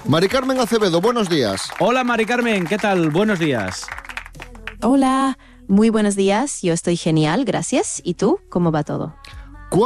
Mari Carmen Acevedo, buenos días. Hola Mari Carmen, ¿qué tal? Buenos días. Hola, muy buenos días. Yo estoy genial, gracias. ¿Y tú? ¿Cómo va todo?